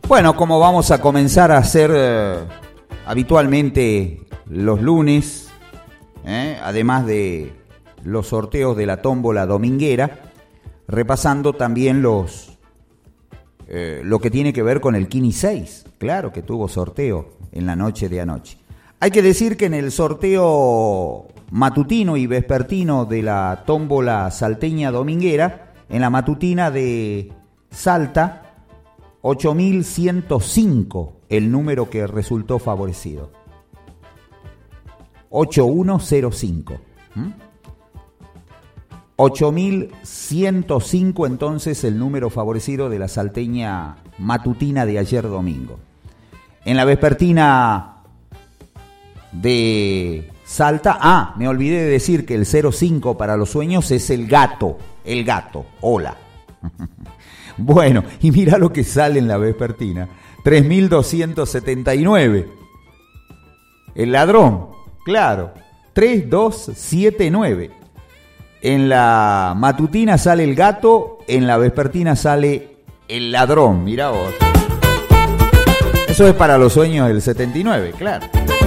Bueno, como vamos a comenzar a hacer habitualmente los lunes, además de los sorteos de la tómbola dominguera, repasando también lo que tiene que ver con el Kini 6, claro que tuvo sorteo en la noche de anoche. Hay que decir que en el sorteo matutino y vespertino de la tómbola salteña dominguera, en la matutina de Salta, 8.105 el número que resultó favorecido. 8105. 8.105 entonces el número favorecido de la salteña matutina de ayer domingo. En la vespertina de Salta, me olvidé de decir que el 05 para los sueños es el gato, hola. Bueno, y mira lo que sale en la vespertina, 3.279. El ladrón, claro, 3279. En la matutina sale el gato, en la vespertina sale el ladrón, mirá vos. Eso es para los sueños del 79, claro.